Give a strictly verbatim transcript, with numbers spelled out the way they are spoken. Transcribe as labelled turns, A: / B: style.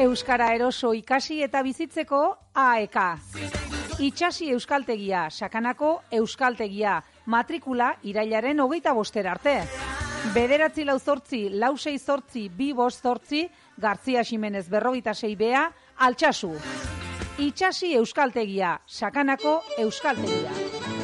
A: Euskara eroso ikasi eta bizitzeko A E K. Itxasi Euskaltegia, Sakanako Euskaltegia, matrikula irailaren hogeita bostera arte. Bederatzi lau zortzi, lau sei zortzi, bi bost zortzi, Gartzia Ximenez berrogeita sei bea, Altsasu. Itxasi Euskaltegia, Sakanako Euskaltegia.